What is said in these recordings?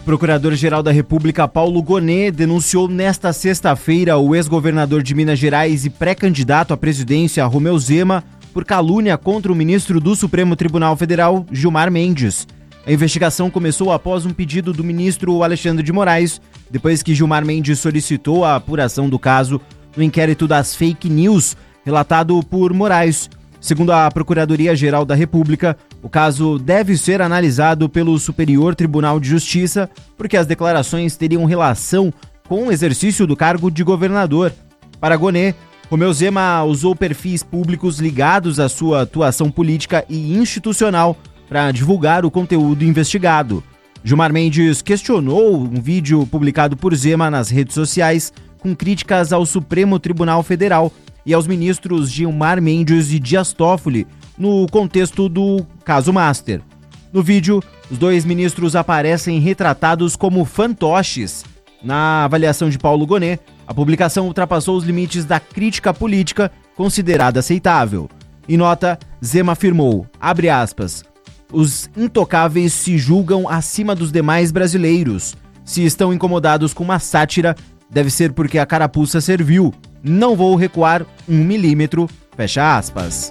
O Procurador-Geral da República, Paulo Gonet, denunciou nesta sexta-feira o ex-governador de Minas Gerais e pré-candidato à presidência, Romeu Zema, por calúnia contra o ministro do Supremo Tribunal Federal, Gilmar Mendes. A investigação começou após um pedido do ministro Alexandre de Moraes, depois que Gilmar Mendes solicitou a apuração do caso no inquérito das fake news, relatado por Moraes. Segundo a Procuradoria-Geral da República, o caso deve ser analisado pelo Superior Tribunal de Justiça, porque as declarações teriam relação com o exercício do cargo de governador. Para Gonet, Romeu Zema usou perfis públicos ligados à sua atuação política e institucional para divulgar o conteúdo investigado. Gilmar Mendes questionou um vídeo publicado por Zema nas redes sociais com críticas ao Supremo Tribunal Federal e aos ministros Gilmar Mendes e Dias Toffoli, no contexto do caso Master. No vídeo, os dois ministros aparecem retratados como fantoches. Na avaliação de Paulo Gonet, a publicação ultrapassou os limites da crítica política considerada aceitável. Em nota, Zema afirmou, abre aspas, os intocáveis se julgam acima dos demais brasileiros. Se estão incomodados com uma sátira, deve ser porque a carapuça serviu. Não vou recuar 1 milímetro, fecha aspas.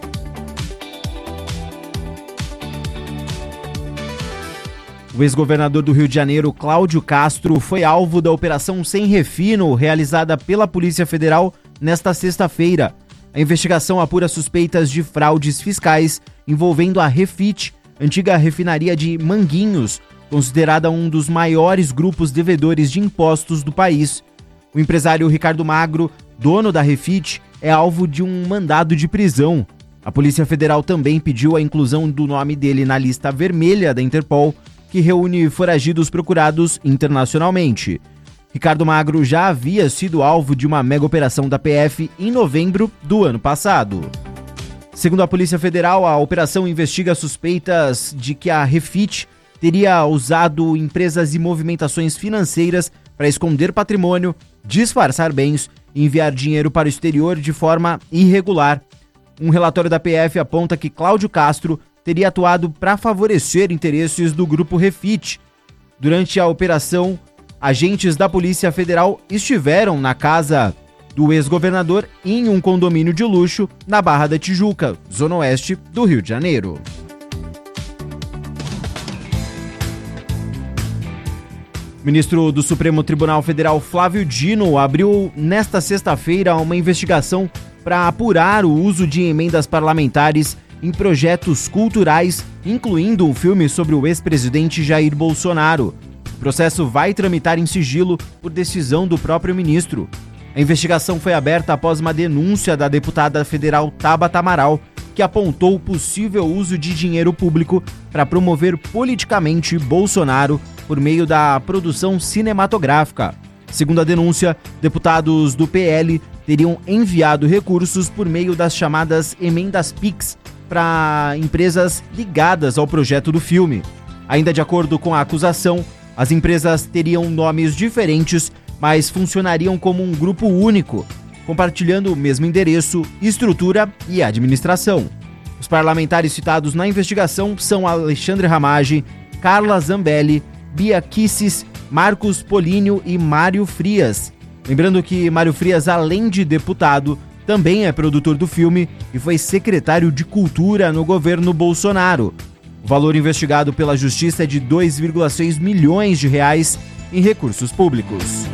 O ex-governador do Rio de Janeiro, Cláudio Castro, foi alvo da Operação Sem Refino, realizada pela Polícia Federal nesta sexta-feira. A investigação apura suspeitas de fraudes fiscais envolvendo a Refit, antiga refinaria de Manguinhos, considerada um dos maiores grupos devedores de impostos do país. O empresário Ricardo Magro, dono da Refit, é alvo de um mandado de prisão. A Polícia Federal também pediu a inclusão do nome dele na lista vermelha da Interpol, que reúne foragidos procurados internacionalmente. Ricardo Magro já havia sido alvo de uma mega operação da PF em novembro do ano passado. Segundo a Polícia Federal, a operação investiga suspeitas de que a Refit teria usado empresas e movimentações financeiras para esconder patrimônio, disfarçar bens e enviar dinheiro para o exterior de forma irregular. Um relatório da PF aponta que Cláudio Castro teria atuado para favorecer interesses do grupo Refit. Durante a operação, agentes da Polícia Federal estiveram na casa do ex-governador em um condomínio de luxo na Barra da Tijuca, zona oeste do Rio de Janeiro. O ministro do Supremo Tribunal Federal, Flávio Dino, abriu nesta sexta-feira uma investigação para apurar o uso de emendas parlamentares em projetos culturais, incluindo um filme sobre o ex-presidente Jair Bolsonaro. O processo vai tramitar em sigilo por decisão do próprio ministro. A investigação foi aberta após uma denúncia da deputada federal Tabata Amaral, que apontou o possível uso de dinheiro público para promover politicamente Bolsonaro por meio da produção cinematográfica. Segundo a denúncia, deputados do PL teriam enviado recursos por meio das chamadas emendas PIX para empresas ligadas ao projeto do filme. Ainda de acordo com a acusação, as empresas teriam nomes diferentes, mas funcionariam como um grupo único, compartilhando o mesmo endereço, estrutura e administração. Os parlamentares citados na investigação são Alexandre Ramage, Carla Zambelli, Bia Kicis, Marcos Polínio e Mário Frias. Lembrando que Mário Frias, além de deputado, também é produtor do filme e foi secretário de Cultura no governo Bolsonaro. O valor investigado pela Justiça é de 2,6 milhões de reais em recursos públicos.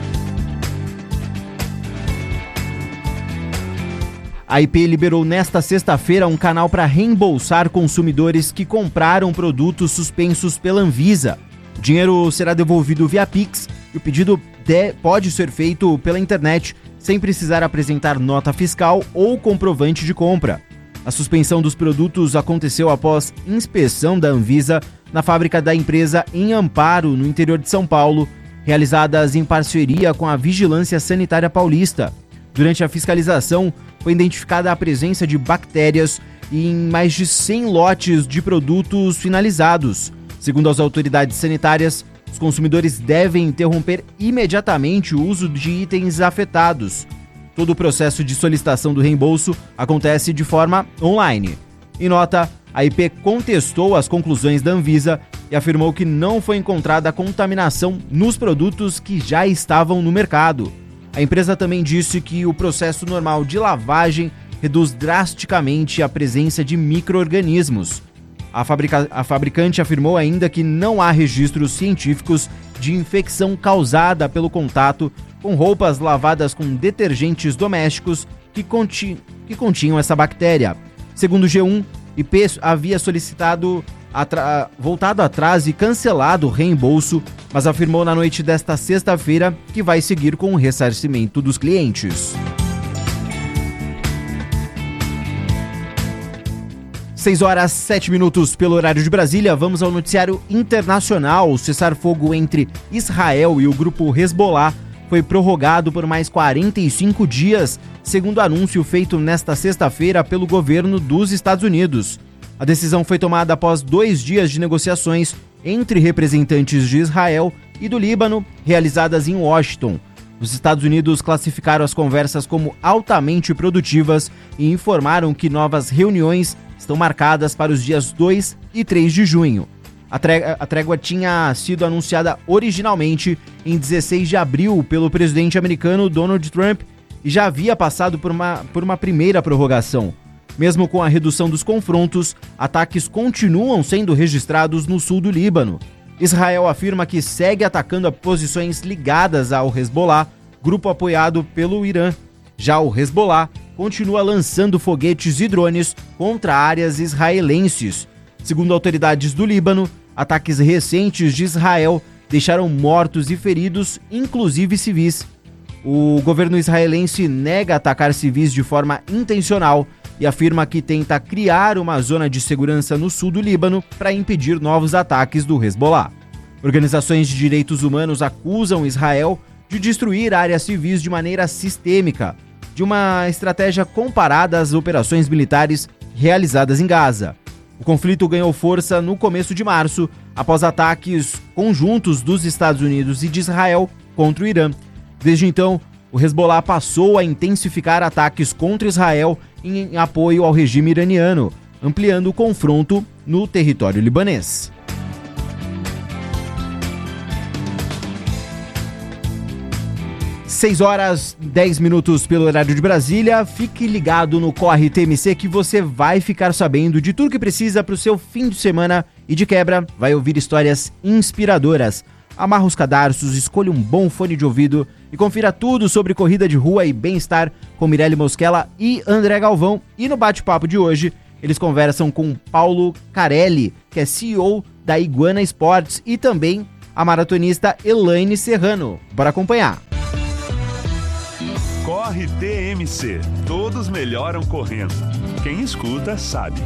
A IP liberou nesta sexta-feira um canal para reembolsar consumidores que compraram produtos suspensos pela Anvisa. O dinheiro será devolvido via Pix e o pedido pode ser feito pela internet sem precisar apresentar nota fiscal ou comprovante de compra. A suspensão dos produtos aconteceu após inspeção da Anvisa na fábrica da empresa em Amparo, no interior de São Paulo, realizadas em parceria com a Vigilância Sanitária Paulista. Durante a fiscalização, foi identificada a presença de bactérias em mais de 100 lotes de produtos finalizados. Segundo as autoridades sanitárias, os consumidores devem interromper imediatamente o uso de itens afetados. Todo o processo de solicitação do reembolso acontece de forma online. Em nota, A IP contestou as conclusões da Anvisa e afirmou que não foi encontrada contaminação nos produtos que já estavam no mercado. A empresa também disse que o processo normal de lavagem reduz drasticamente a presença de micro-organismos. A fabricante afirmou ainda que não há registros científicos de infecção causada pelo contato com roupas lavadas com detergentes domésticos que continham essa bactéria. Segundo o G1, IP havia solicitado voltado atrás e cancelado o reembolso, mas afirmou na noite desta sexta-feira que vai seguir com o ressarcimento dos clientes. 6h07 pelo horário de Brasília, vamos ao noticiário internacional. O cessar-fogo entre Israel e o grupo Hezbollah foi prorrogado por mais 45 dias, segundo anúncio feito nesta sexta-feira pelo governo dos Estados Unidos. A decisão foi tomada após 2 dias de negociações entre representantes de Israel e do Líbano, realizadas em Washington. Os Estados Unidos classificaram as conversas como altamente produtivas e informaram que novas reuniões estão marcadas para os dias 2 e 3 de junho. A trégua tinha sido anunciada originalmente em 16 de abril pelo presidente americano Donald Trump e já havia passado por uma primeira prorrogação. Mesmo com a redução dos confrontos, ataques continuam sendo registrados no sul do Líbano. Israel afirma que segue atacando posições ligadas ao Hezbollah, grupo apoiado pelo Irã. Já o Hezbollah continua lançando foguetes e drones contra áreas israelenses. Segundo autoridades do Líbano, ataques recentes de Israel deixaram mortos e feridos, inclusive civis. O governo israelense nega atacar civis de forma intencional e afirma que tenta criar uma zona de segurança no sul do Líbano para impedir novos ataques do Hezbollah. Organizações de direitos humanos acusam Israel de destruir áreas civis de maneira sistêmica, de uma estratégia comparada às operações militares realizadas em Gaza. O conflito ganhou força no começo de março, após ataques conjuntos dos Estados Unidos e de Israel contra o Irã. Desde então, o Hezbollah passou a intensificar ataques contra Israel em apoio ao regime iraniano, ampliando o confronto no território libanês. 6h10 pelo horário de Brasília. Fique ligado no Corre TMC que você vai ficar sabendo de tudo que precisa para o seu fim de semana e de quebra vai ouvir histórias inspiradoras. Amarra os cadarços, escolha um bom fone de ouvido e confira tudo sobre corrida de rua e bem-estar com Mirelle Mosquela e André Galvão. E no bate-papo de hoje, eles conversam com Paulo Carelli, que é CEO da Iguana Esportes, e também a maratonista Elaine Serrano. Bora acompanhar. Corre TMC. Todos melhoram correndo. Quem escuta sabe.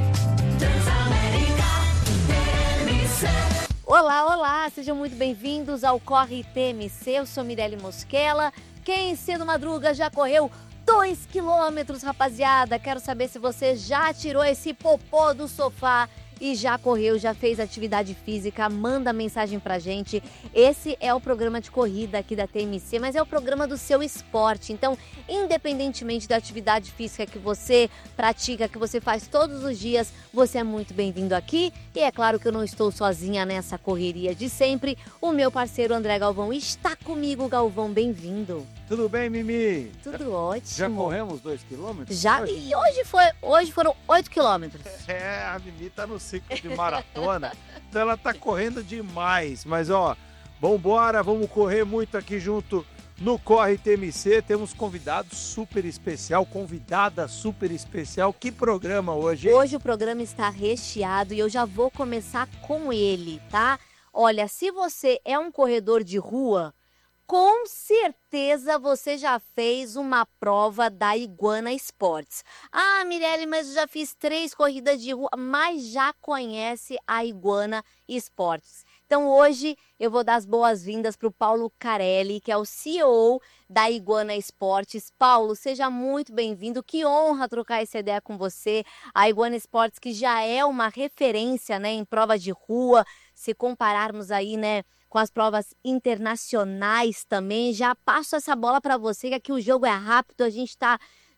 Olá, olá, sejam muito bem-vindos ao Corre TMC, eu sou Mirelle Mosquela. Quem cedo madruga já correu 2 quilômetros, rapaziada? Quero saber se você já tirou esse popô do sofá e já correu, já fez atividade física, manda mensagem pra gente. Esse é o programa de corrida aqui da TMC, mas é o programa do seu esporte. Então, independentemente da atividade física que você pratica, que você faz todos os dias, você é muito bem-vindo aqui. E é claro que eu não estou sozinha nessa correria de sempre. O meu parceiro André Galvão está comigo. Galvão, bem-vindo. Tudo bem, Mimi? Tudo ótimo. Já corremos 2 quilômetros? Já, e hoje foram 8 quilômetros. A Mimi tá no ciclo de maratona, então ela tá correndo demais. Mas, ó, vambora, vamos correr muito aqui junto no Corre TMC. Temos convidado super especial, convidada super especial. Que programa hoje, hein? Hoje o programa está recheado e eu já vou começar com ele, tá? Olha, se você é um corredor de rua, com certeza você já fez uma prova da Iguana Esportes. Ah, Mirelle, mas eu já fiz 3 corridas de rua, mas já conhece a Iguana Esportes. Então hoje eu vou dar as boas-vindas para o Paulo Carelli, que é o CEO da Iguana Esportes. Paulo, seja muito bem-vindo, que honra trocar essa ideia com você. A Iguana Esportes, que já é uma referência, né, em provas de rua, se compararmos aí, né, com as provas internacionais também. Já passo essa bola para você, que aqui o jogo é rápido, a gente está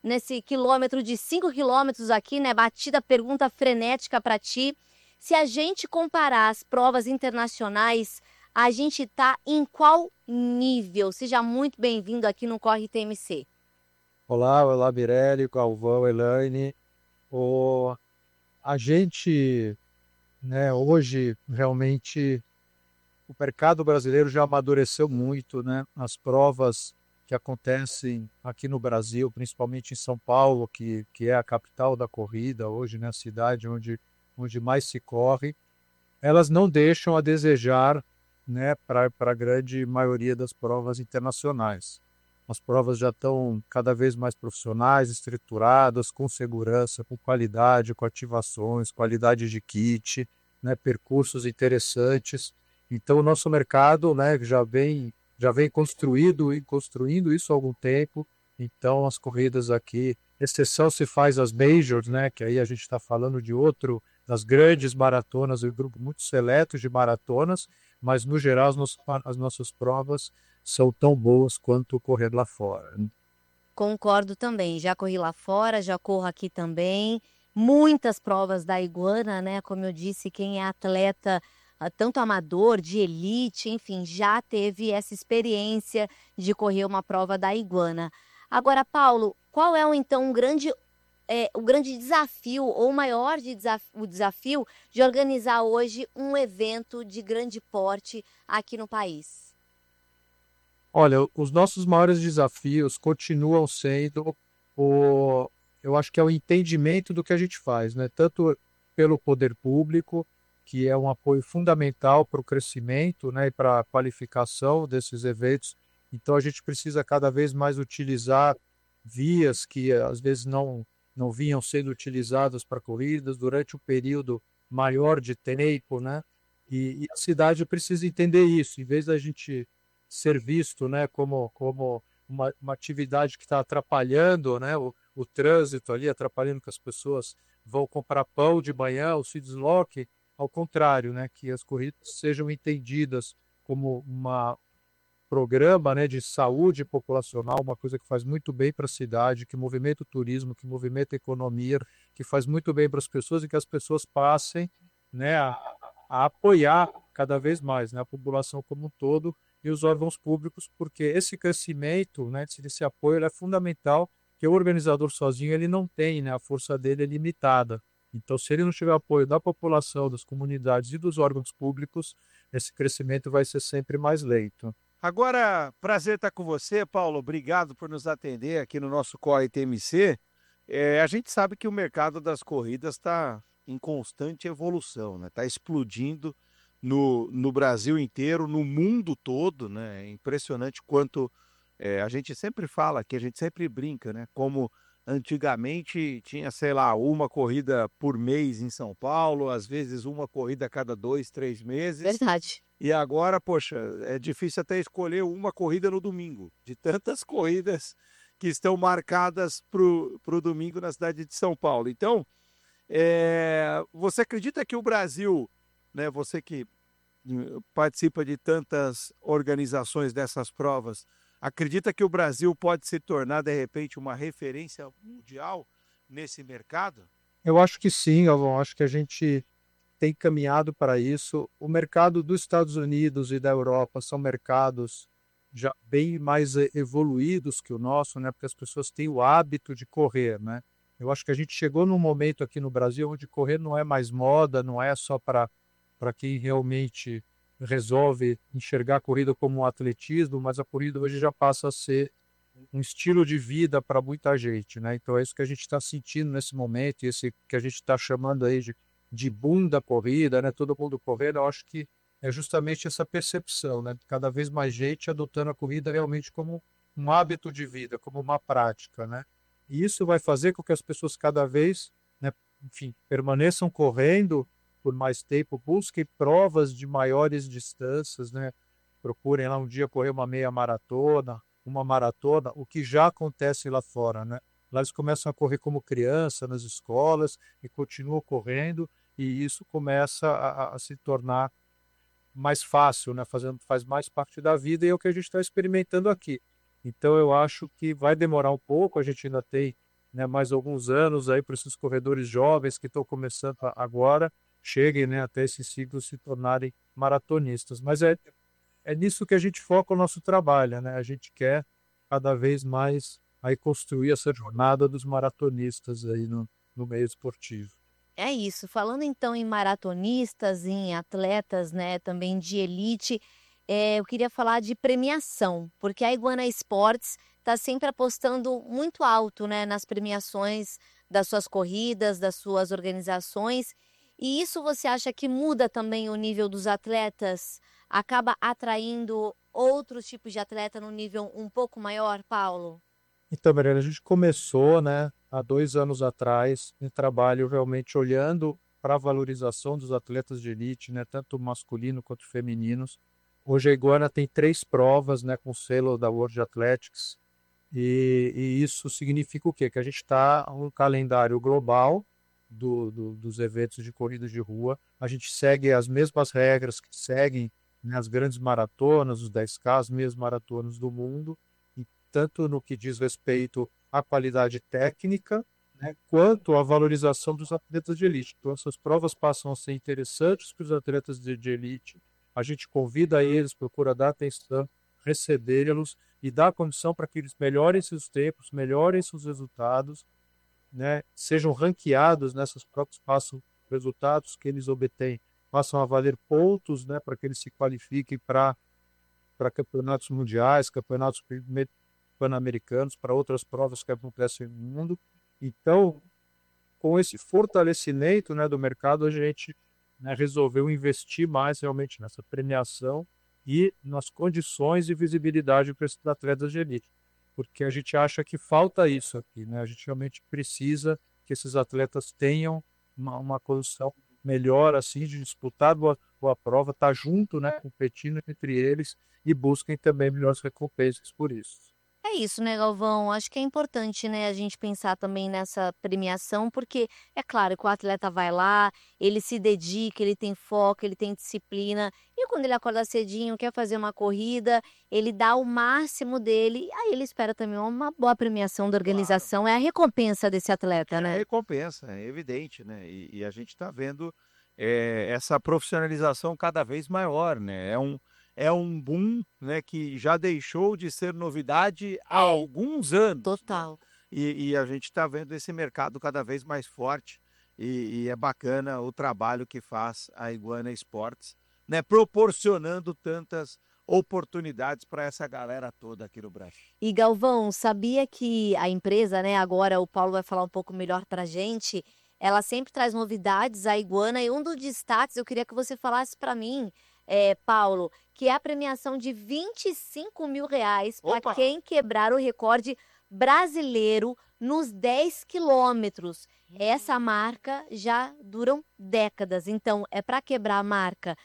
nesse quilômetro de 5 quilômetros aqui, né? Batida pergunta frenética para ti. Se a gente comparar as provas internacionais, a gente tá em qual nível? Seja muito bem-vindo aqui no Corre TMC. Olá, Mirelle, Galvão, Elaine. O, a gente, né, hoje, realmente, o mercado brasileiro já amadureceu muito, né? As provas que acontecem aqui no Brasil, principalmente em São Paulo, que é a capital da corrida hoje, né? A cidade onde mais se corre, elas não deixam a desejar, né, para a grande maioria das provas internacionais. As provas já estão cada vez mais profissionais, estruturadas, com segurança, com qualidade, com ativações, qualidade de kit, né, percursos interessantes. Então, o nosso mercado, né, já vem construindo isso há algum tempo. Então, as corridas aqui, exceção se faz as majors, né, que aí a gente está falando de outro, das grandes maratonas, um grupo muito seleto de maratonas, mas no geral as nossas provas são tão boas quanto correr lá fora, né? Concordo também. Já corri lá fora, já corro aqui também. Muitas provas da Iguana, né? Como eu disse, quem é atleta, tanto amador, de elite, enfim, já teve essa experiência de correr uma prova da Iguana. Agora, Paulo, qual é então o grande desafio ou o maior o desafio de organizar hoje um evento de grande porte aqui no país? Olha, os nossos maiores desafios continuam sendo o, eu acho que é o entendimento do que a gente faz, né? Tanto pelo poder público, que é um apoio fundamental para o crescimento, né, e para a qualificação desses eventos. Então a gente precisa cada vez mais utilizar vias que às vezes não vinham sendo utilizadas para corridas durante um período maior de tempo, né? E a cidade precisa entender isso, em vez da gente ser visto, né, como uma atividade que está atrapalhando, né, o trânsito ali, atrapalhando que as pessoas vão comprar pão de manhã ou se desloquem, ao contrário, né, que as corridas sejam entendidas como programa, né, de saúde populacional, uma coisa que faz muito bem para a cidade, que movimenta o turismo, que movimenta a economia, que faz muito bem para as pessoas e que as pessoas passem, né, a apoiar cada vez mais, né, a população como um todo e os órgãos públicos, porque esse crescimento, né, esse apoio ele é fundamental, que o organizador sozinho ele não tem, né, a força dele é limitada. Então, se ele não tiver apoio da população, das comunidades e dos órgãos públicos, esse crescimento vai ser sempre mais lento. Agora, prazer estar com você, Paulo. Obrigado por nos atender aqui no nosso Corre TMC. A gente sabe que o mercado das corridas está em constante evolução, né? Está explodindo no Brasil inteiro, no mundo todo, né? É impressionante quanto a gente sempre fala, que a gente sempre brinca, né? Como antigamente tinha, sei lá, uma corrida por mês em São Paulo, às vezes uma corrida a cada 2, 3 meses. Verdade. E agora, poxa, é difícil até escolher uma corrida no domingo, de tantas corridas que estão marcadas para o domingo na cidade de São Paulo. Então, você acredita que o Brasil, né, você que participa de tantas organizações dessas provas, acredita que o Brasil pode se tornar, de repente, uma referência mundial nesse mercado? Eu acho que sim, Galvão. Acho que a gente tem caminhado para isso. O mercado dos Estados Unidos e da Europa são mercados já bem mais evoluídos que o nosso, né? Porque as pessoas têm o hábito de correr, né? Eu acho que a gente chegou num momento aqui no Brasil onde correr não é mais moda, não é só para quem realmente resolve enxergar a corrida como um atletismo, mas a corrida hoje já passa a ser um estilo de vida para muita gente, né? Então é isso que a gente está sentindo nesse momento, esse que a gente está chamando aí de boom da corrida, né? Todo mundo correndo, eu acho que é justamente essa percepção, né? Cada vez mais gente adotando a corrida realmente como um hábito de vida, como uma prática, né? E isso vai fazer com que as pessoas cada vez, né, enfim, permaneçam correndo por mais tempo, busquem provas de maiores distâncias, né? Procurem lá um dia correr uma meia maratona, uma maratona, o que já acontece lá fora, né? Lá eles começam a correr como criança nas escolas e continuam correndo, e isso começa a se tornar mais fácil, né? Faz mais parte da vida e é o que a gente está experimentando aqui. Então eu acho que vai demorar um pouco, a gente ainda tem né, mais alguns anos aí para esses corredores jovens que estão começando agora, cheguem, né, até esse ciclo se tornarem maratonistas. Mas é nisso que a gente foca o nosso trabalho, né? A gente quer cada vez mais aí construir essa jornada dos maratonistas aí no meio esportivo. É isso. Falando então em maratonistas, em atletas, né, também de elite, eu queria falar de premiação, porque a Iguana Esportes está sempre apostando muito alto, né, nas premiações das suas corridas, das suas organizações. E isso você acha que muda também o nível dos atletas? Acaba atraindo outros tipos de atleta no nível um pouco maior, Paulo? Então, Mariana, a gente começou, né, há 2 anos atrás, um trabalho realmente olhando para a valorização dos atletas de elite, né, tanto masculino quanto femininos. Hoje a Iguana tem 3 provas, né, com selo da World Athletics, e isso significa o quê? Que a gente está um calendário global dos eventos de corridas de rua. A gente segue as mesmas regras que seguem, né, as grandes maratonas, os 10K, as mesmas maratonas do mundo, e tanto no que diz respeito à qualidade técnica, né, quanto à valorização dos atletas de elite. Então, essas provas passam a ser interessantes para os atletas de elite. A gente convida eles, procura dar atenção, recebê-los e dar condição para que eles melhorem seus tempos, melhorem seus resultados, né, sejam ranqueados nessas provas, façam resultados que eles obtêm, passam a valer pontos, né, para que eles se qualifiquem para campeonatos mundiais, campeonatos pan-americanos, para outras provas que acontecem no mundo. Então, com esse fortalecimento, né, do mercado, a gente, né, resolveu investir mais realmente nessa premiação e nas condições de visibilidade para esses atletas de elite, porque a gente acha que falta isso aqui, né? A gente realmente precisa que esses atletas tenham uma condição melhor assim de disputar boa prova, estar junto, né, competindo entre eles e busquem também melhores recompensas por isso. É isso, né, Galvão? Acho que é importante, né, a gente pensar também nessa premiação, porque é claro que o atleta vai lá, ele se dedica, ele tem foco, ele tem disciplina, e quando ele acorda cedinho, quer fazer uma corrida, ele dá o máximo dele, aí ele espera também uma boa premiação da Claro. organização, é a recompensa desse atleta, É né? recompensa, é evidente, né? E a gente está vendo essa profissionalização cada vez maior, né? É um boom, né, que já deixou de ser novidade há É, alguns anos, né? total. E a gente está vendo esse mercado cada vez mais forte e é bacana o trabalho que faz a Iguana Esportes, né? Proporcionando tantas oportunidades para essa galera toda aqui no Brasil. E Galvão, sabia que a empresa, né, agora o Paulo vai falar um pouco melhor pra gente, ela sempre traz novidades, a Iguana, e um dos destaques eu queria que você falasse para mim, Paulo, que é a premiação de R$ 25.000 para Opa! quem quebrar o recorde brasileiro nos 10 quilômetros. Essa marca já duram décadas, então é para quebrar a marca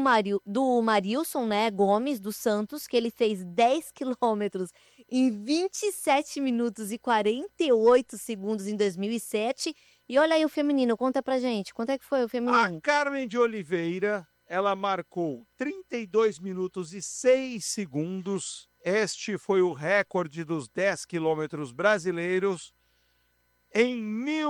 do Marilson, né, Gomes, dos Santos, que ele fez 10 quilômetros em 27 minutos e 48 segundos em 2007. E olha aí o feminino, conta pra gente, quanto é que foi o A feminino? Carmen de Oliveira, ela marcou 32 minutos e 6 segundos. Este foi o recorde dos 10 quilômetros brasileiros em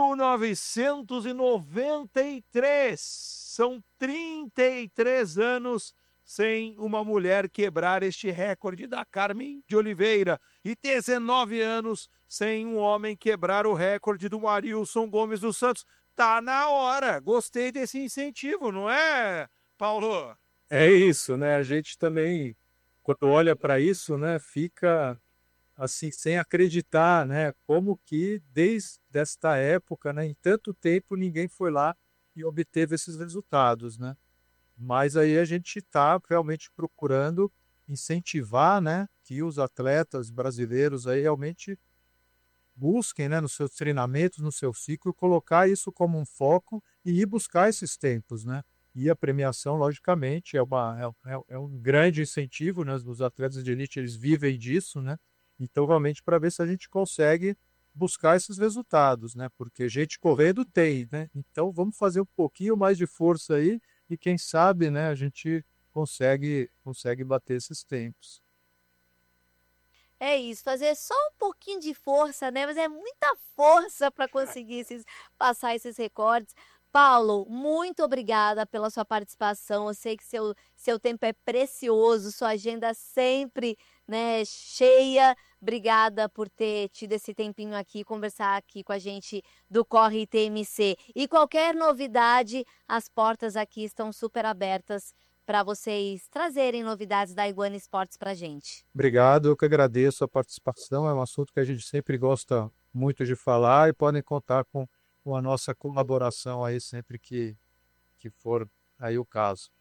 1993. São 33 anos sem uma mulher quebrar este recorde da Carmen de Oliveira e 19 anos sem um homem quebrar o recorde do Marilson Gomes dos Santos. Tá na hora. Gostei desse incentivo, não é, Paulo? É isso, né? A gente também, quando olha para isso, né, fica assim sem acreditar, né, como que desde esta época, né, em tanto tempo ninguém foi lá e obteve esses resultados, né? Mas aí a gente está realmente procurando incentivar, né, que os atletas brasileiros aí realmente busquem, né, nos seus treinamentos, no seu ciclo, colocar isso como um foco e ir buscar esses tempos, né? E a premiação, logicamente, é um grande incentivo, né? Os atletas de elite, eles vivem disso, né? Então, realmente, para ver se a gente consegue buscar esses resultados, né? Porque gente correndo tem, né? Então, vamos fazer um pouquinho mais de força aí e quem sabe, né, a gente consegue bater esses tempos. É isso, fazer só um pouquinho de força, né? Mas é muita força para conseguir passar esses recordes. Paulo, muito obrigada pela sua participação. Eu sei que seu tempo é precioso, sua agenda sempre, né, cheia. Obrigada por ter tido esse tempinho aqui, conversar aqui com a gente do Corre TMC. E qualquer novidade, as portas aqui estão super abertas para vocês trazerem novidades da Iguana Esportes para a gente. Obrigado, eu que agradeço a participação. É um assunto que a gente sempre gosta muito de falar e podem contar com a nossa colaboração aí sempre que for aí o caso.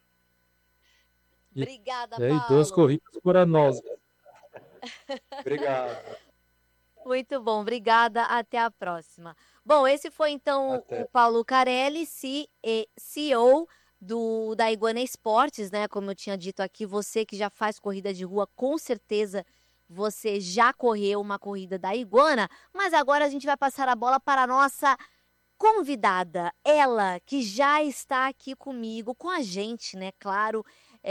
Obrigada, E aí, 2 Paulo. corridas para nós. Obrigado. Muito bom, obrigada. Até a próxima. Bom, esse foi então Até. o Paulo Carelli, CEO da Iguana Esportes, né? Como eu tinha dito aqui, você que já faz corrida de rua, com certeza você já correu uma corrida da Iguana, mas agora a gente vai passar a bola para a nossa convidada, ela que já está aqui comigo, com a gente, né? Claro,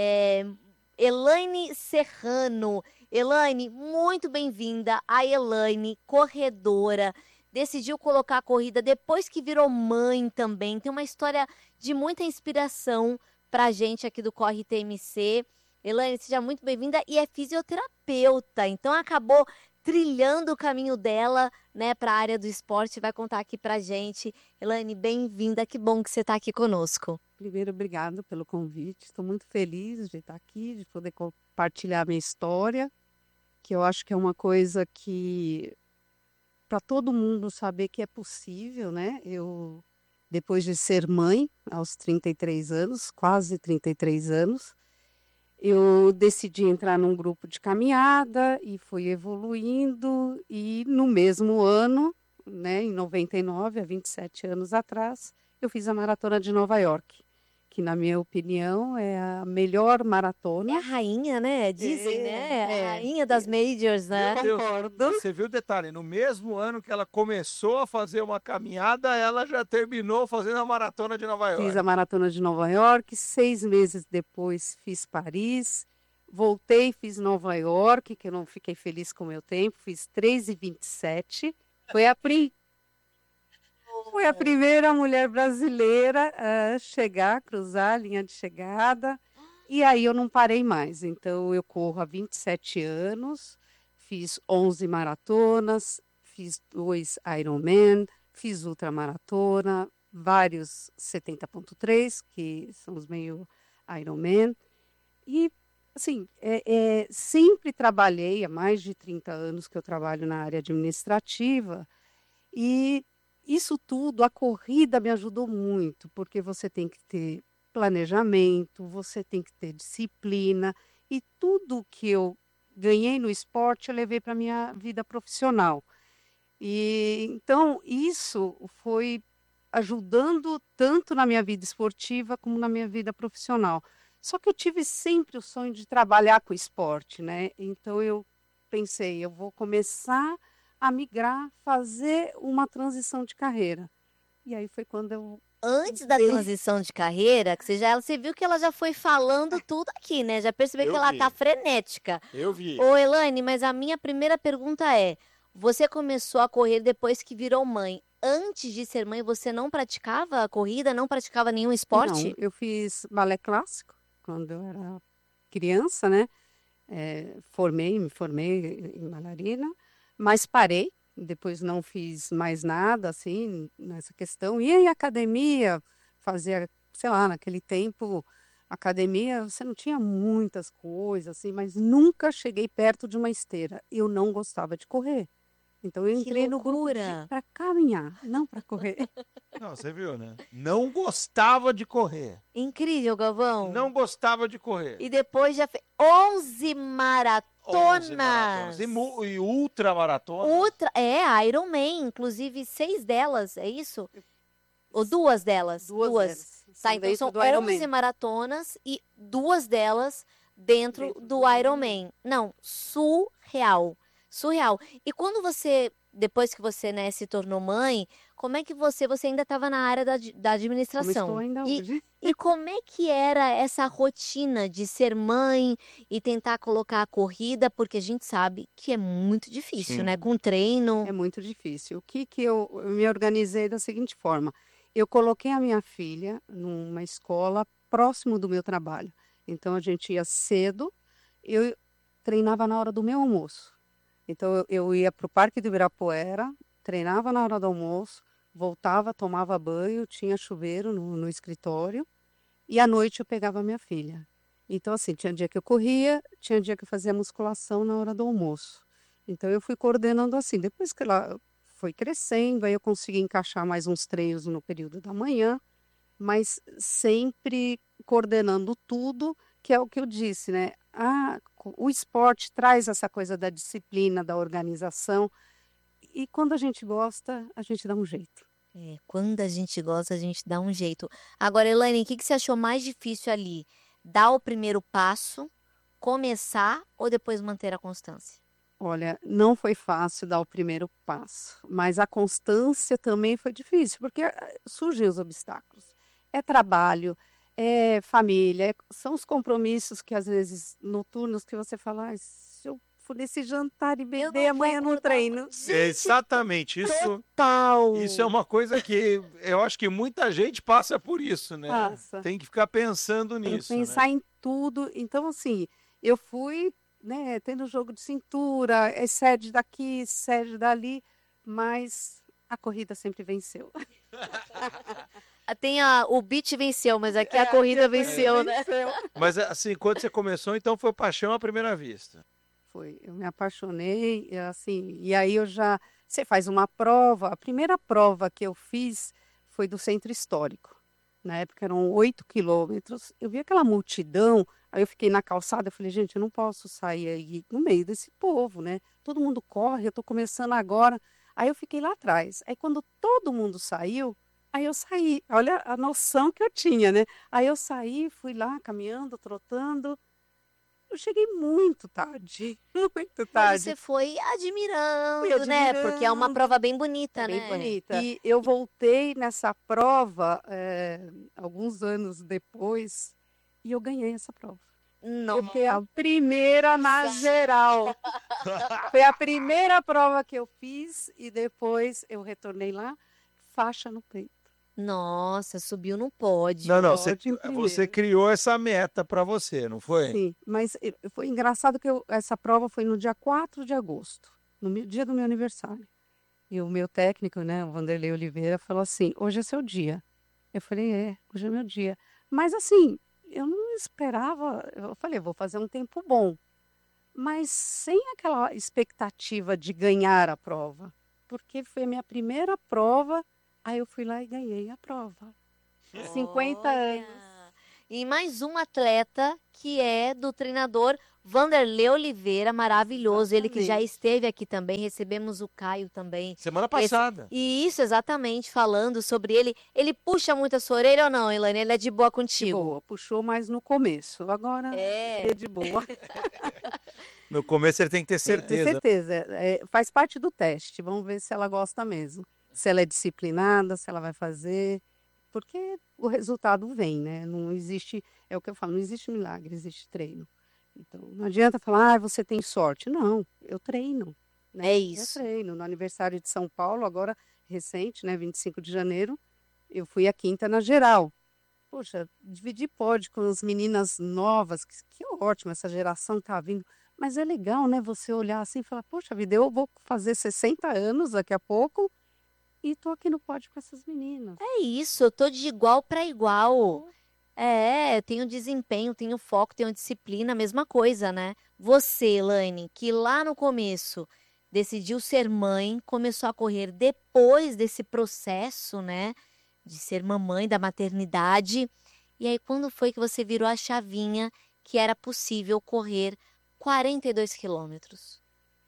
Elaine Serrano. Elaine, muito bem-vinda. A Elaine, corredora, decidiu colocar a corrida depois que virou mãe também. Tem uma história de muita inspiração pra gente aqui do Corre TMC. Elaine, seja muito bem-vinda e é fisioterapeuta, então acabou trilhando o caminho dela, né, para a área do esporte, vai contar aqui pra gente. Elaine, bem-vinda, que bom que você está aqui conosco. Primeiro, obrigado pelo convite. Estou muito feliz de estar aqui, de poder compartilhar a minha história, que eu acho que é uma coisa que para todo mundo saber que é possível, né? Eu, depois de ser mãe, aos 33 anos, quase 33 anos, eu decidi entrar num grupo de caminhada e fui evoluindo e no mesmo ano, né, em 99, há 27 anos atrás, eu fiz a Maratona de Nova York, que na minha opinião é a melhor É maratona. a rainha, né? Dizem, né? A É. rainha das majors, né? Meu Deus, Concordo. você viu o detalhe? No mesmo ano que ela começou a fazer uma caminhada, ela já terminou fazendo a maratona de Nova Fiz York. a Maratona de Nova York, 6 meses depois fiz Paris, voltei, fiz Nova York, que eu não fiquei feliz com o meu tempo, fiz 3:27. Fui a primeira mulher brasileira a chegar, cruzar a linha de chegada, e aí eu não parei mais. Então eu corro há 27 anos, fiz 11 maratonas, fiz 2 Ironman, fiz ultramaratona, vários 70.3, que são os meio Ironman. E, assim, sempre trabalhei, há mais de 30 anos que eu trabalho na área administrativa, e isso tudo, a corrida me ajudou muito, porque você tem que ter planejamento, você tem que ter disciplina, e tudo que eu ganhei no esporte eu levei para a minha vida profissional. E então isso foi ajudando tanto na minha vida esportiva como na minha vida profissional. Só que eu tive sempre o sonho de trabalhar com esporte, né? Então eu pensei, eu vou começar a migrar, fazer uma transição de carreira. E aí foi quando eu Antes da Bem- transição de carreira, que você viu que ela já foi falando tudo aqui, né? Já percebeu Eu que ela vi. tá frenética. Eu vi. Ô, Elaine, mas a minha primeira pergunta é: você começou a correr depois que virou mãe. Antes de ser mãe, você não praticava a corrida, não praticava nenhum Não, esporte? eu fiz balé clássico quando eu era criança, né? Me formei em bailarina, mas parei, depois não fiz mais nada, assim, nessa questão. Ia em academia, fazia, sei lá, naquele tempo, academia, você não tinha muitas coisas, assim, mas nunca cheguei perto de uma esteira. Eu não gostava de correr. Então, eu Que entrei no grupo loucura! para caminhar, não para correr. Não, você viu, né? Não gostava de correr. Incrível, Galvão. Não gostava de correr. E depois já fez 11 11 maratonas. maratonas. E ultramaratona. Iron Man, inclusive 6 delas, é isso? Ou 2 delas? Duas. Tá, São então dentro são do Ironman. 11 maratonas e 2 delas dentro Dentro do do Ironman. Não, surreal. Surreal. E quando você, depois que você, né, se tornou mãe, Como é que você ainda estava na área da Como estou administração. ainda E, hoje. e como é que era essa rotina de ser mãe e tentar colocar a corrida? Porque a gente sabe que é muito difícil, Sim. né? Com treino. É muito difícil. O que eu me organizei da seguinte forma: eu coloquei a minha filha numa escola próximo do meu trabalho. Então a gente ia cedo, eu treinava na hora do meu almoço. Então eu ia para o Parque do Ibirapuera, treinava na hora do almoço, voltava, tomava banho, tinha chuveiro no escritório e à noite eu pegava a minha filha. Então assim, tinha dia que eu corria, tinha dia que eu fazia musculação na hora do almoço. Então eu fui coordenando assim. Depois que ela foi crescendo, aí eu consegui encaixar mais uns treinos no período da manhã, mas sempre coordenando tudo, que é o que eu disse, né? O esporte traz essa coisa da disciplina, da organização, e quando a gente gosta, a gente dá um jeito. Quando a gente gosta, a gente dá um jeito. Agora, Elaine, o que você achou mais difícil ali? Dar o primeiro passo, começar ou depois manter a constância? Olha, não foi fácil dar o primeiro passo, mas a constância também foi difícil, porque surgem os obstáculos. É trabalho, é família, são os compromissos que às vezes noturnos que você fala: "Ai, se eu for nesse jantar e Eu beber, não vou amanhã não acordar treino." Exatamente, Total. isso é uma coisa que eu acho que muita gente passa por isso, né? Passa. Tem que ficar pensando Tem que nisso, né? pensar em tudo. Então, assim, eu fui, né, tendo jogo de cintura, cede daqui, cede dali, mas a corrida sempre venceu. O beat venceu, mas aqui a Aqui corrida venceu, né? venceu. Mas assim, quando você começou, então foi paixão à primeira vista. Foi, eu me apaixonei, assim, e aí você faz uma prova. A primeira prova que eu fiz foi do Centro Histórico. Na época eram 8 quilômetros. Eu vi aquela multidão, aí eu fiquei na calçada, eu falei: "Gente, eu não posso sair aí no meio desse povo, né? Todo mundo corre, eu estou começando agora." Aí eu fiquei lá atrás. Aí quando todo mundo saiu, aí eu saí. Olha a noção que eu tinha, né? Aí eu saí, fui lá caminhando, trotando. Eu cheguei muito tarde, muito Mas tarde. você foi Fui admirando, né? Porque é uma admirando. prova bem É bonita, bem né? bonita. E eu voltei nessa prova, alguns anos depois, e eu ganhei essa prova. Eu fui a primeira na geral. Foi a primeira prova que eu fiz e depois eu retornei lá, faixa no peito. Nossa, subiu no pódio. Não, Pódio em você primeiro. criou essa meta para você, não foi? Sim, mas foi engraçado que essa prova foi no dia 4 de agosto, dia do meu aniversário. E o meu técnico, né, o Vanderlei Oliveira, falou assim: "Hoje é seu dia." Eu falei: "Hoje é meu dia." Mas assim, eu não esperava, eu falei: "Vou fazer um tempo bom." Mas sem aquela expectativa de ganhar a prova, porque foi a minha primeira prova, aí eu fui lá e ganhei a prova. 50 Olha. anos. E mais um atleta que é do treinador Vanderlei Oliveira, maravilhoso. Ele que já Exatamente. esteve aqui também, recebemos o Caio também. Semana passada. E isso, exatamente, falando sobre ele. Ele puxa muito a sua orelha ou não, Elaine? Ele é de boa De contigo? boa, puxou mais no começo. Agora é de boa. No começo ele tem que ter Tem que ter certeza. certeza. Faz parte do teste. Vamos ver se ela gosta mesmo. Se ela é disciplinada, se ela vai fazer. Porque o resultado vem, né? Não existe, é o que eu falo, não existe milagre, existe treino. Então, não adianta falar: você tem sorte. Não, eu treino. Né? É Eu isso. treino. No aniversário de São Paulo, agora recente, né? 25 de janeiro, eu fui a quinta na geral. Poxa, dividir pódio com as meninas novas, que ótimo, essa geração tá vindo. Mas é legal, né, você olhar assim e falar: poxa vida, eu vou fazer 60 anos daqui a pouco e tô aqui no pódio com essas meninas. É isso, eu tô de igual para igual. Eu tenho desempenho, tenho foco, tenho disciplina, mesma coisa, né? Você, Elaine, que lá no começo decidiu ser mãe, começou a correr depois desse processo, né? De ser mamãe, da maternidade. E aí, quando foi que você virou a chavinha que era possível correr 42 quilômetros?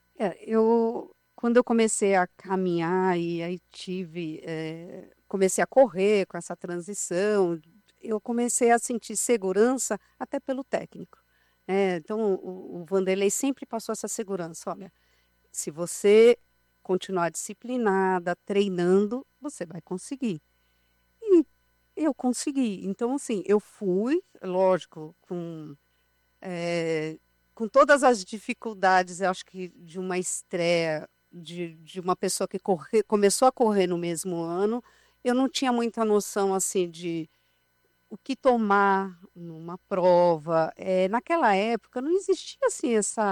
Quando eu comecei a caminhar e aí comecei a correr com essa transição, eu comecei a sentir segurança até pelo técnico. Então, o Vanderlei sempre passou essa segurança: olha, se você continuar disciplinada, treinando, você vai conseguir. E eu consegui. Então, assim, eu fui, lógico, com todas as dificuldades, eu acho que de uma estreia, de uma pessoa que começou a correr no mesmo ano, eu não tinha muita noção, assim, de o que tomar numa prova. Naquela época não existia assim essa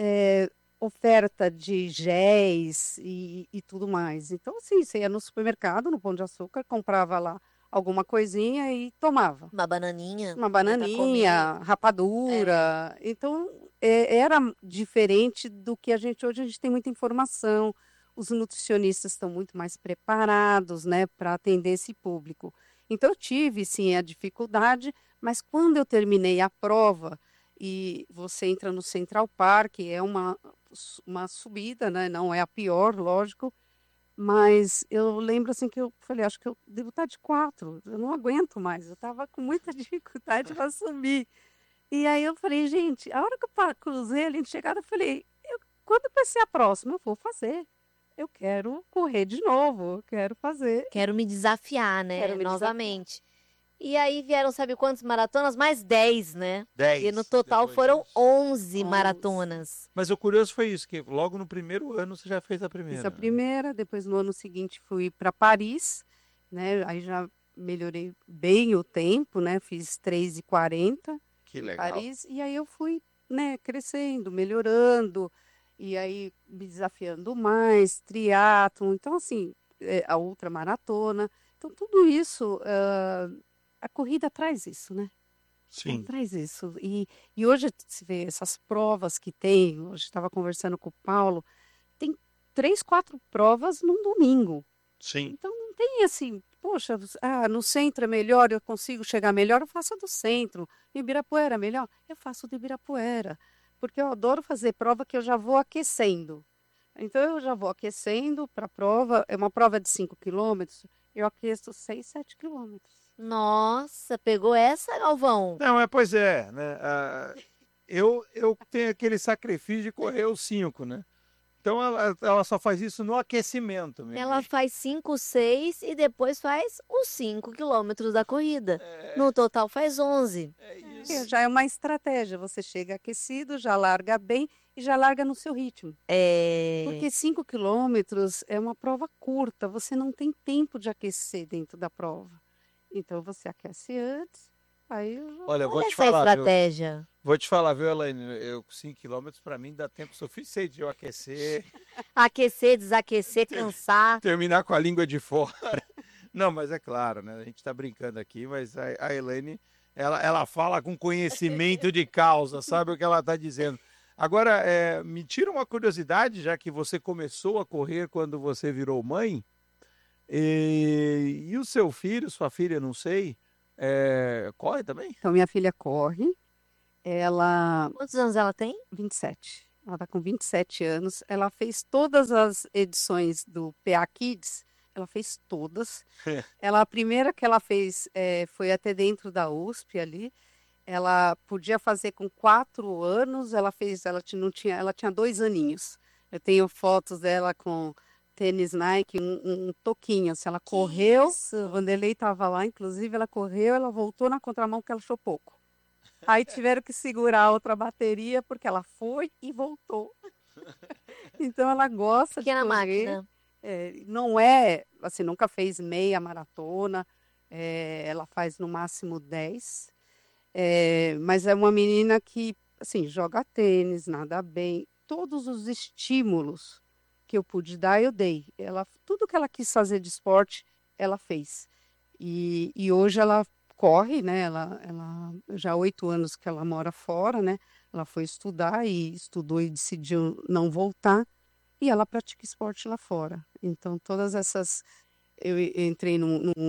oferta de géis e tudo mais. Então, assim, você ia no supermercado, no Pão de Açúcar, comprava lá alguma coisinha e tomava. Uma bananinha. Uma né, pra comer. bananinha, rapadura. Então, era diferente do que hoje a gente tem muita informação. Os nutricionistas estão muito mais preparados, né, para atender esse público. Então, eu tive, sim, a dificuldade, mas quando eu terminei a prova, e você entra no Central Park, é uma subida, né, não é a pior, lógico, mas eu lembro assim que eu falei, acho que eu devo estar de 4, eu não aguento mais, eu estava com muita dificuldade para subir. E aí eu falei, gente, a hora que eu cruzei ali de chegada, eu falei, quando vai ser a próxima? Eu vou fazer. Eu quero correr de novo, eu quero fazer. Quero me desafiar, né? Quero me Novamente. E aí vieram, sabe quantas maratonas? Mais 10, né? 10. E no total depois foram disso. 11 11. maratonas. Mas o curioso foi isso, que logo no primeiro ano você já fez a primeira. Fiz a né? primeira, depois no ano seguinte fui para Paris, né? Aí já melhorei bem o tempo, né? Fiz 3:40 Que em legal. Paris, e aí eu fui, né, crescendo, melhorando, e aí me desafiando mais, triatlon, então assim, a ultramaratona, então tudo isso, a corrida traz isso, né? Sim. Traz isso. E hoje se vê essas provas que tem, hoje estava conversando com o Paulo, tem 3, 4 provas num domingo. Sim. Então não tem assim, poxa, no centro é melhor, eu consigo chegar melhor, eu faço a do centro. Em Ibirapuera é melhor, eu faço de Ibirapuera. Porque eu adoro fazer prova que eu já vou aquecendo. Então eu já vou aquecendo para a prova, é uma prova de 5 quilômetros, eu aqueço 6, 7 quilômetros. Nossa, pegou essa, Galvão? Não, pois é, né? Eu tenho aquele sacrifício de correr os 5, né? Então ela só faz isso no aquecimento mesmo. Ela faz 5, 6 e depois faz os 5 quilômetros da corrida. No total faz 11. É isso. Já é uma estratégia, você chega aquecido, já larga bem e já larga no seu ritmo. Porque 5 quilômetros é uma prova curta, você não tem tempo de aquecer dentro da prova. Então você aquece antes, aí Olha, eu vou Olha te essa falar, viu? estratégia. Vou te falar, viu, Elaine? 5 quilômetros para mim dá tempo suficiente de eu aquecer, Aquecer, desaquecer, cansar. terminar com a língua de fora. Não, mas é claro, né? A gente tá brincando aqui, mas a Elaine, ela fala com conhecimento de causa, sabe o que ela tá dizendo. Agora, me tira uma curiosidade, já que você começou a correr quando você virou mãe, e o seu filho, sua filha, não sei, corre também? Então minha filha corre, ela Quantos anos ela tem? 27. Ela está com 27 anos. Ela fez todas as edições do PA Kids. Ela fez todas. A primeira que ela fez foi até dentro da USP ali. Ela podia fazer com 4 anos. Ela tinha 2 aninhos. Eu tenho fotos dela com tênis Nike, um toquinho. Se ela correu, o Vanderlei estava lá, inclusive ela correu, ela voltou na contramão porque ela achou pouco. Aí tiveram que segurar a outra bateria porque ela foi e voltou. Então ela gosta Pequena de correr. máquina. Não é, assim, nunca fez meia maratona. Ela faz no máximo 10. Mas é uma menina que, assim, joga tênis, nada bem. Todos os estímulos que eu pude dar, eu dei. Tudo que ela quis fazer de esporte, ela fez. E hoje ela corre, né? Ela já há 8 anos que ela mora fora, né? Ela foi estudar e estudou e decidiu não voltar. E ela pratica esporte lá fora. Então, todas essas... Eu entrei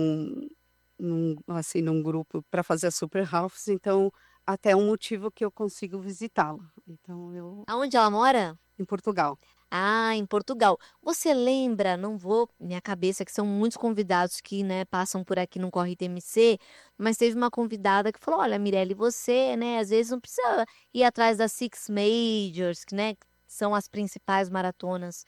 num grupo para fazer a Super Halves, então até é um motivo que eu consigo visitá-la. Então, Aonde ela mora? em Portugal. Ah, em Portugal. Você lembra, não vou, minha cabeça, que são muitos convidados que, né, passam por aqui no Corre TMC, mas teve uma convidada que falou, olha, Mirelle, você, né, às vezes não precisa ir atrás das Six Majors, que, né, são as principais maratonas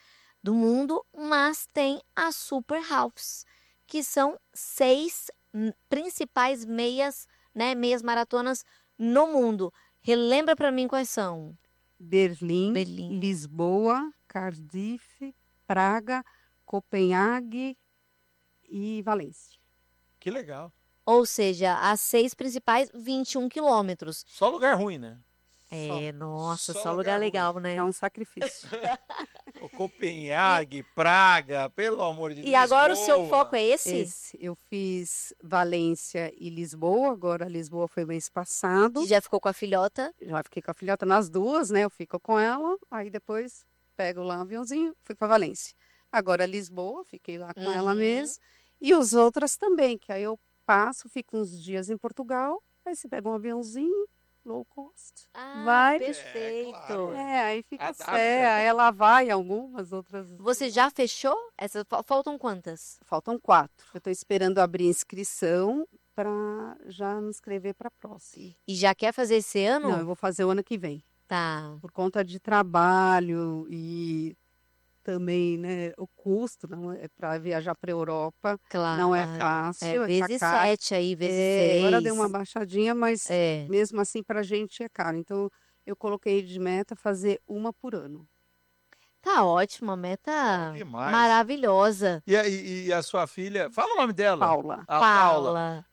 do mundo, mas tem a Super Halves, que são 6 principais meias, né, meias maratonas no mundo. Relembra para mim quais são. Berlim, Berlim. Lisboa, Cardiff, Praga, Copenhague e Valência. Que legal. Ou seja, as 6 principais, 21 quilômetros. Só lugar ruim, né? Nossa, Só só lugar lugar legal, né? É um sacrifício. O Copenhague, Praga, pelo amor de Deus. E agora o seu Lisboa. foco é esse? Eu fiz Valência e Lisboa, agora Lisboa foi mês passado. Que já ficou com a filhota? Já fiquei com a filhota nas duas, né? Eu fico com ela, aí depois pego lá um aviãozinho, fui para Valência. Agora Lisboa, fiquei lá com ela mesmo. E os outras também, que aí eu passo, fico uns dias em Portugal, aí você pega um aviãozinzinho, low cost. Ah, Vai. perfeito. claro. Aí fica Adapta. aí ela vai, algumas outras. Você já fechou? Faltam quantas? Faltam 4. Eu estou esperando abrir inscrição para já me inscrever para a próxima. E já quer fazer esse ano? Não, eu vou fazer o ano que vem. Tá. Por conta de trabalho e também, né, o custo não é para viajar para a Europa, Claro. não é fácil. Vezes tá caro. 7 aí, vezes 6. Agora deu uma baixadinha, mas É. mesmo assim para a gente é caro. Então eu coloquei de meta fazer uma por ano. Tá ótimo, a meta Demais. maravilhosa. E a sua filha, fala o nome dela. Paula. A Paula.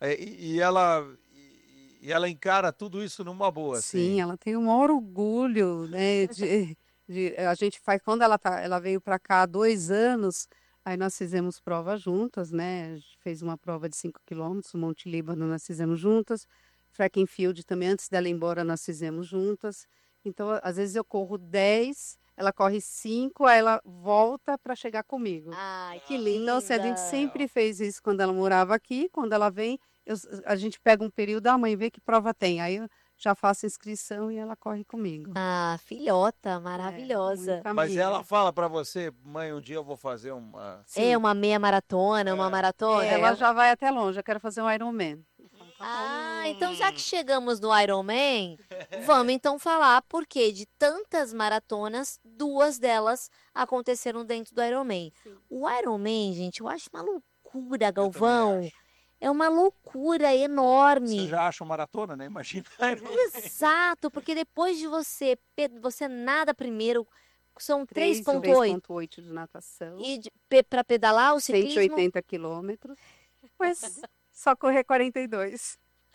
E ela encara tudo isso numa boa, Sim, assim. ela tem um maior orgulho, né? A gente faz quando ela veio para cá há 2 anos, aí nós fizemos prova juntas, né? A gente fez uma prova de 5 quilômetros, Monte Líbano nós fizemos juntas, Track and Field também, antes dela ir embora, nós fizemos juntas. Então, às vezes eu corro 10, ela corre 5, aí ela volta para chegar comigo. Ai, que linda. Então, assim, a gente sempre fez isso quando ela morava aqui, quando ela vem, a gente pega um período, a mãe vê que prova tem, aí eu já faço inscrição e ela corre comigo. Ah, filhota, maravilhosa. Muita Mas amiga. ela fala pra você, mãe, um dia eu vou fazer uma... É uma meia maratona, uma maratona. Ela já vai até longe, eu quero fazer um Ironman. Ah, então já que chegamos no Ironman, vamos então falar porque de tantas maratonas, 2 delas aconteceram dentro do Ironman. O Ironman, gente, eu acho uma loucura, Galvão. É uma loucura enorme. Você já acha uma maratona, né? Imagina. Exato, porque depois de você nada primeiro, são 3,8. 3,8 de natação, E para pedalar o ciclismo, 180 quilômetros, mas só correr 42.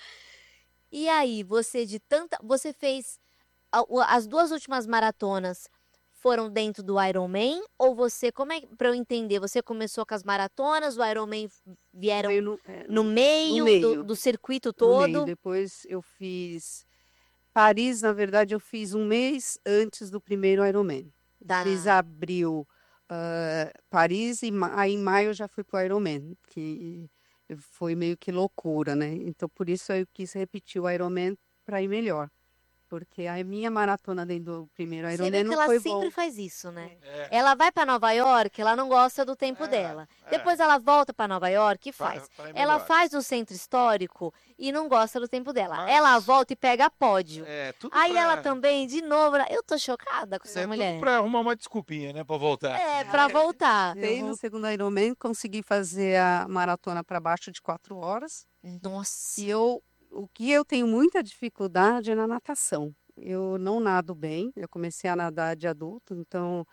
e aí, você fez as 2 últimas maratonas foram dentro do Ironman ou para eu entender, você começou com as maratonas, o Ironman vieram Veio no meio, no meio. do circuito no meio. todo? Depois eu fiz Paris, na verdade eu fiz um mês antes do primeiro Ironman. Tá. Fiz abril Paris e aí em maio eu já fui pro Ironman, que foi meio que loucura, né? Então por isso eu quis repetir o Ironman para ir melhor. Porque a minha maratona dentro do primeiro Você Ironman vê que não ela foi sempre bom. faz isso, né? É. Ela vai para Nova York, ela não gosta do tempo dela. Depois ela volta para Nova York e faz. Pra ir Ela melhor. faz no centro histórico e não gosta do tempo dela. Mas- Ela volta e pega pódio. Tudo Aí pra... ela também, de novo, eu tô chocada com essa tudo mulher. pra arrumar uma desculpinha, né? Pra voltar. Pra voltar. Voltei no segundo Ironman, consegui fazer a maratona para baixo de 4 horas. Nossa. E o que eu tenho muita dificuldade é na natação. Eu não nado bem, eu comecei a nadar de adulto, então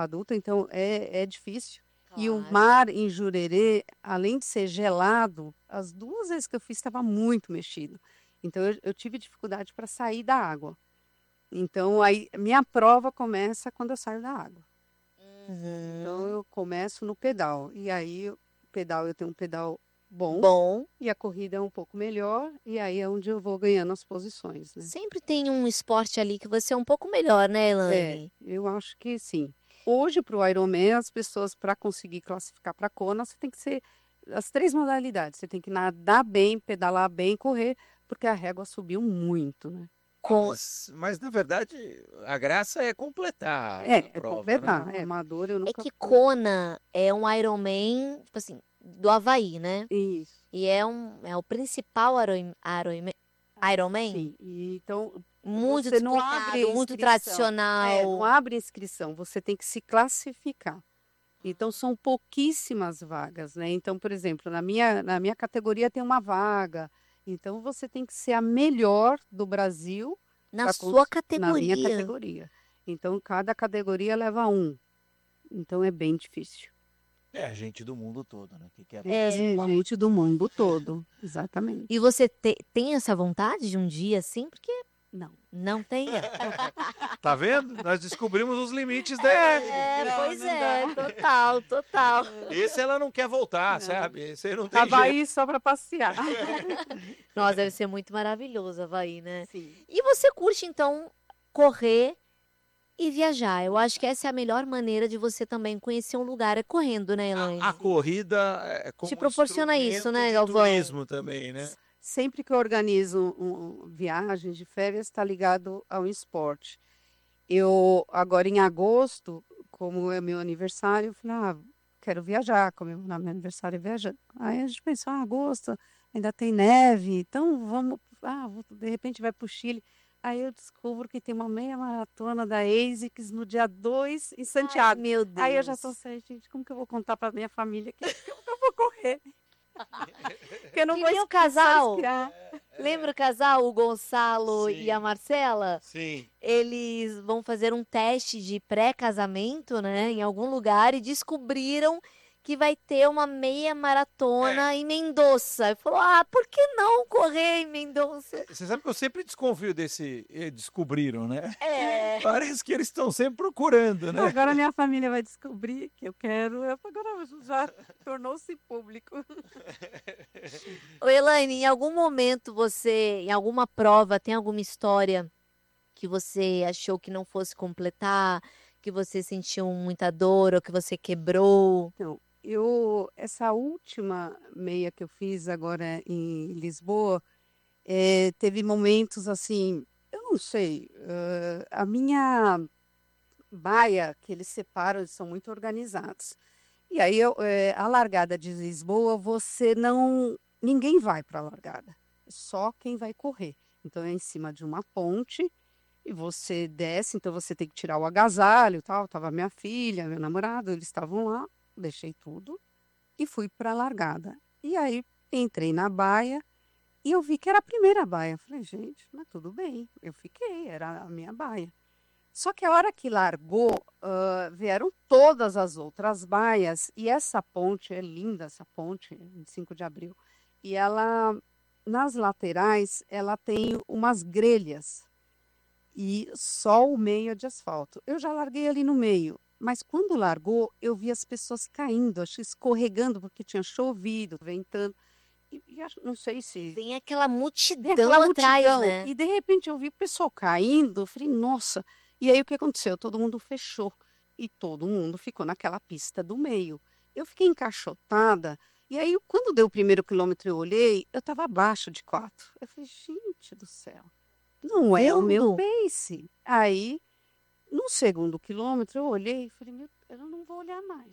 é difícil. E o Claro. mar em Jurerê, além de ser gelado, as 2 vezes que eu fiz estava muito mexido. Então eu tive dificuldade para sair da água. Então aí minha prova começa quando eu saio da água. Uhum. Então eu começo no pedal. E aí eu tenho um pedal bom. Bom, E a corrida é um pouco melhor, e aí é onde eu vou ganhando as posições, né? sempre tem um esporte ali que você é um pouco melhor, né, Elaine? Eu acho que sim. Hoje, para o Ironman, as pessoas, para conseguir classificar para a Kona, você tem que ser as 3 modalidades. Você tem que nadar bem, pedalar bem, correr, porque a régua subiu muito, né? Mas, na verdade, a graça é completar a É prova, completar. né? É amador, eu É nunca que fui. Kona é um Ironman, tipo assim, do Havaí, né? Isso, E é o principal Ironman, sim. E, então, muito você não disputado, abre muito inscrição. tradicional. Não abre inscrição, você tem que se classificar. Então, são pouquíssimas vagas, né? Então, por exemplo, na minha categoria tem uma vaga. Então, você tem que ser a melhor do Brasil Na pra sua na minha categoria. categoria. Então, cada categoria leva um. Então, é bem difícil. É gente do mundo todo, né? Que quer É, gente do mundo todo, exatamente. E você tem essa vontade de um dia assim? Porque Não. não tem? Tá vendo? Nós descobrimos os limites dela. Pois é, total, total. Esse ela não quer voltar, sabe? Esse aí não tem jeito. Havaí só para passear. Nossa, deve ser muito maravilhoso, Havaí, né? Sim. E você curte, então, correr e viajar? Eu acho que essa é a melhor maneira de você também conhecer um lugar, é correndo, né, Elaine? A corrida é como Te proporciona isso, né, instrumento de Galvão? turismo também, né? Sempre que eu organizo viagens de férias, está ligado ao esporte. Eu, agora em agosto, como é meu aniversário, eu falei, quero viajar, comemorar meu aniversário viajando. Aí a gente pensou, agosto, ainda tem neve, então vamos, de repente vai para o Chile. Aí eu descubro que tem uma meia maratona da ASICS no dia 2 em Santiago. Ai, meu Deus. Aí eu já estou assim, gente, como que eu vou contar para minha família que eu vou correr? Porque eu não E vou meu só casal? esquiar. Lembra o casal, o Gonçalo Sim. e a Marcela? Sim. Eles vão fazer um teste de pré-casamento, né, em algum lugar e descobriram que vai ter uma meia maratona em Mendoza. E falou: por que não correr em Mendoza? Você sabe que eu sempre desconfio desse descobriram, né? É. Parece que eles estão sempre procurando, né? Agora minha família vai descobrir que eu quero. Agora já tornou-se público. Ô, Elaine, em algum momento você, em alguma prova, tem alguma história que você achou que não fosse completar, que você sentiu muita dor ou que você quebrou? Então, essa última meia que eu fiz agora em Lisboa, teve momentos assim, eu não sei, a minha baia que eles separam, eles são muito organizados. E aí, a largada de Lisboa, ninguém vai para a largada, é só quem vai correr. Então, é em cima de uma ponte e você desce, então você tem que tirar o agasalho e tal. Tava minha filha, meu namorado, eles estavam lá, deixei tudo e fui para a largada. E aí, entrei na baia e eu vi que era a primeira baia. Falei, gente, mas tudo bem, eu fiquei, era a minha baia. Só que a hora que largou, vieram todas as outras baias, e essa ponte, é linda essa ponte, 25 de abril, e ela, nas laterais, ela tem umas grelhas, e só o meio é de asfalto. Eu já larguei ali no meio, mas quando largou, eu vi as pessoas caindo, acho que escorregando, porque tinha chovido, ventando, não sei se... Tem aquela multidão Aquela atrás, multidão. né? E de repente eu vi o pessoal caindo. Eu falei, nossa. E aí o que aconteceu? Todo mundo fechou. E todo mundo ficou naquela pista do meio. Eu fiquei encaixotada. E aí, quando deu o primeiro quilômetro, eu olhei, eu estava abaixo de 4. Eu falei, gente do céu, não é o meu Vendo? pace. Aí, no segundo quilômetro, eu olhei e falei, eu não vou olhar mais.